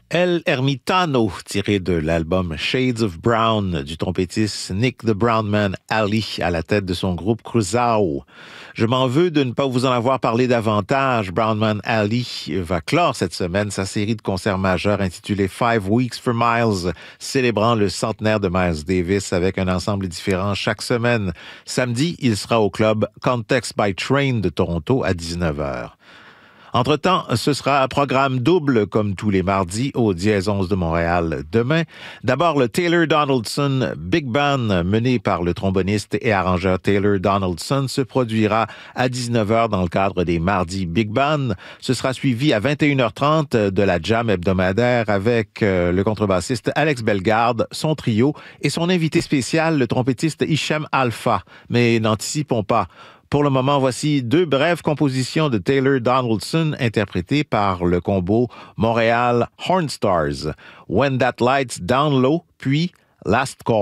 El Ermitano, tiré de l'album Shades of Brown du trompettiste Nick the Brownman Ali à la tête de son groupe Cruzao. Je m'en veux de ne pas vous en avoir parlé davantage. Brownman Ali va clore cette semaine sa série de concerts majeurs intitulée 5 Weeks for Miles, célébrant le centenaire de Miles Davis avec un ensemble différent chaque semaine. Samedi, il sera au club Context by Train de Toronto à 19h. Entre-temps, ce sera un programme double comme tous les mardis au Dièse 11 de Montréal demain. D'abord, le Taylor Donaldson Big Band mené par le tromboniste et arrangeur Taylor Donaldson se produira à 19h dans le cadre des mardis Big Band. Ce sera suivi à 21h30 de la jam hebdomadaire avec le contrebassiste Alex Bellegarde, son trio et son invité spécial, le trompettiste Hichem Alpha. Mais n'anticipons pas. Pour le moment, voici deux brèves compositions de Taylor Donaldson interprétées par le combo Montréal Hornstars. When That Light's Down Low, puis Last Call.